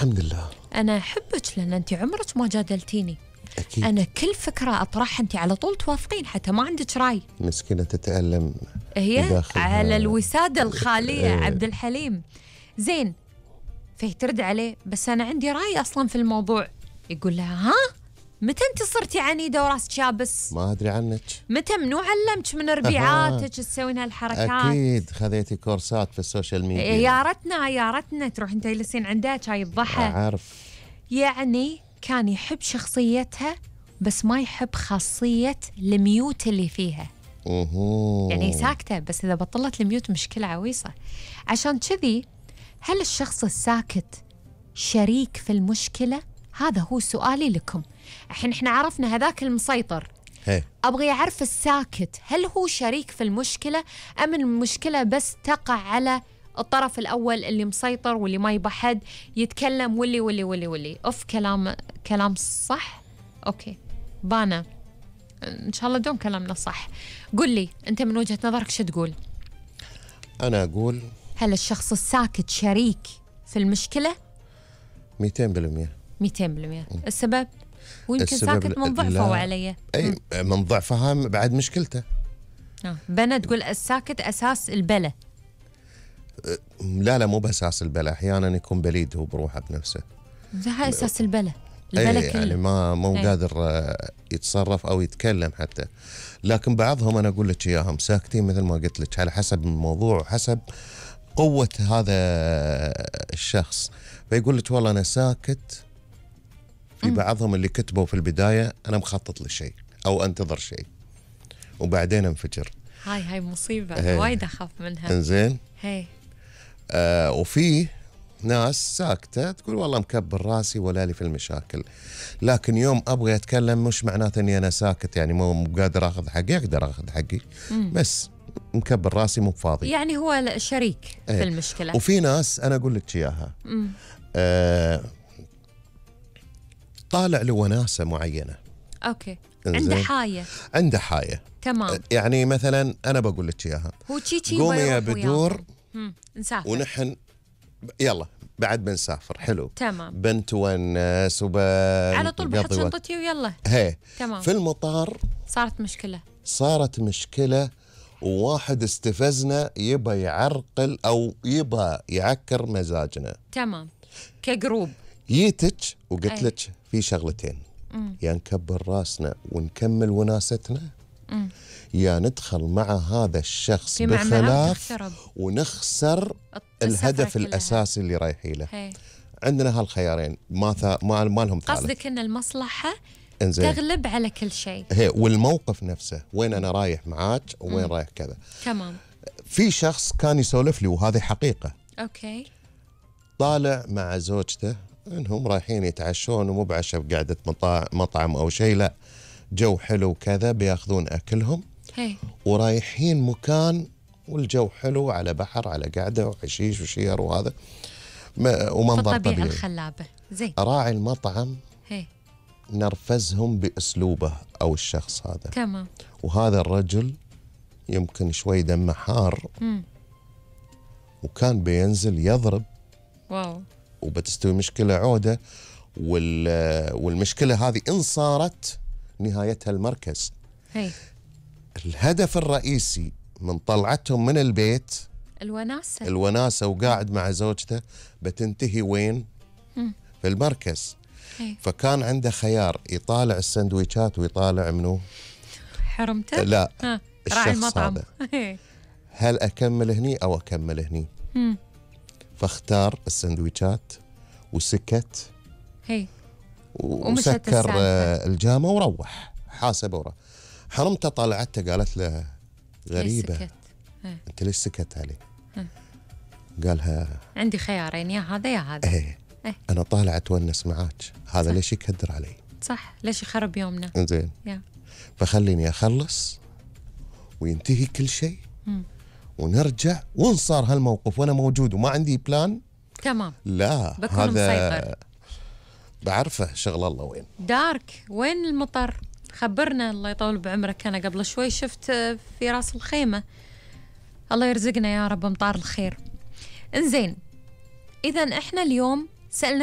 الحمد لله. أنا أحبك لأن أنت عمرك ما جادلتيني. أكيد. أنا كل فكرة أطرحها أنت على طول توافقين، حتى ما عندك رأي. مسكينة تتألم هي على الوسادة الخالية. عبد الحليم زين، فهي ترد عليه بس أنا عندي رأي أصلا في الموضوع. يقول لها ها متى أنت صرتي عنيدة وراسك يابس؟ ما أدري عنك. متى منو علمك من ربيعاتك تسوين هالحركات؟ أكيد خذيتي كورسات في السوشيال ميديا. يا رتنا تروح تجلسين عندها شاي الضحى. أعرف. يعني كان يحب شخصيتها بس ما يحب خاصية الميوت اللي فيها. يعني ساكتة بس إذا بطلت الميوت مشكلة عويصة. عشان كذي هل الشخص الساكت شريك في المشكلة؟ هذا هو سؤالي لكم. الحين احنا عرفنا هذاك المسيطر. أبغي أعرف الساكت هل هو شريك في المشكلة أم المشكلة بس تقع على الطرف الأول اللي مسيطر واللي ما يبى حد يتكلم واللي أوف كلام صح؟ أوكي بانا إن شاء الله دوم كلامنا صح. قل لي أنت من وجهة نظرك شو تقول؟ أنا أقول هل الشخص الساكت شريك في المشكلة؟ 200%. 200%. السبب؟ ويمكن ساكت من ضعفه علي. أي من ضعفها بعد مشكلته. بنا تقول الساكت أساس البلة. لا مو بأساس البلة، أحيانا يكون بليد هو بروحه بنفسه. هاي أساس البلة. يعني مو قادر يتصرف أو يتكلم حتى. لكن بعضهم أنا أقول لك إياهم ساكتين مثل ما قلت لك على حسب الموضوع وحسب قوة هذا الشخص. فيقول لك والله أنا ساكت. في بعضهم اللي كتبوا في البداية أنا مخطط لشيء أو أنتظر شيء وبعدين انفجر. هاي مصيبة وايد أخاف منها. إنزين. هاي وفي ناس ساكتة تقول والله مكبر راسي ولا لي في المشاكل، لكن يوم أبغى أتكلم مش معناته أني أنا ساكت، يعني مو قادر أخذ حقي. أقدر أخذ حقي بس مكبر راسي مو فاضي. يعني هو شريك في المشكلة. وفي ناس أنا أقول لك إياها طالع له وناسة معينة. أوكي. عنده حاية. تمام. يعني مثلا أنا بقول لك إياها، هو تشي قومي يا بدور نسافر ونحن يلا بعد بنسافر. حلو تمام. بنت ونس على طول بحط شنطتي ويلا. تمام. في المطار صارت مشكلة وواحد استفزنا يبى يعرقل أو يبى يعكر مزاجنا. تمام. كجروب جيتك وقلت لك في شغلتين، يا نكبر راسنا ونكمل وناستنا يا ندخل مع هذا الشخص بخلاف ونخسر الهدف الأساسي اللي رايحين له. عندنا هالخيارين ما لهم ثالث. قصدك أن المصلحة تغلب على كل شيء. والموقف نفسه وين أنا رايح معاك وين رايح كذا. تمام. في شخص كان يسولف لي وهذه حقيقة. أوكي. طالع مع زوجته انهم رايحين يتعشون ومو بعشاء بقعدة مطعم او شيء، لا جو حلو كذا بياخذون اكلهم ورايحين مكان والجو حلو على بحر على قعدة وحشيش وشير وهذا ومنظر طبيعي الخلابة. زين. راعي المطعم نرفزهم باسلوبه او الشخص هذا. تمام. وهذا الرجل يمكن شوي دمه حار وكان بينزل يضرب. واو. وبتستوي مشكلة عودة والمشكلة هذه إن صارت نهايتها المركز. الهدف الرئيسي من طلعتهم من البيت الوناسة وقاعد مع زوجته بتنتهي وين؟ في المركز. فكان عنده خيار يطالع السندويشات ويطالع منو؟ حرمته؟ لا الشخص هذا هل أكمل هني أو أكمل هني؟ فاختار السندويشات وسكت وسكر الجامة وروح حاسب وراء. حرمته طالعته قالت له غريبة انت ليش سكت علي؟ قالها عندي خيارين يا هذا يا هذا. انا طالع اتونس معاك، هذا صح. ليش يكدر علي؟ صح، ليش يخرب يومنا؟ انزين فخليني اخلص وينتهي كل شيء ونرجع وإن صار هالموقف وأنا موجود وما عندي بلان. تمام. لا بكون مسيطر. بعرفه شغل الله وين. دارك وين المطر؟ خبرنا الله يطول بعمرك. أنا قبل شوي شفت في راس الخيمة. الله يرزقنا يا رب أمطار الخير. إنزين إذن إحنا اليوم سألنا